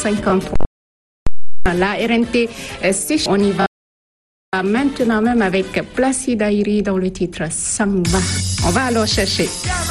53. La RNT, on y va maintenant même avec Placide Aïri dans le titre Samba. On va alors chercher.